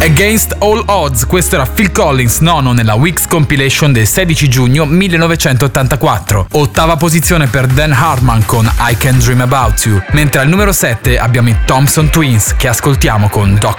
Against All Odds, questo era Phil Collins, nono nella Weeks Compilation del 16 giugno 1984. Ottava posizione per Dan Hartman con I Can Dream About You, mentre al numero 7 abbiamo i Thompson Twins che ascoltiamo con Dr.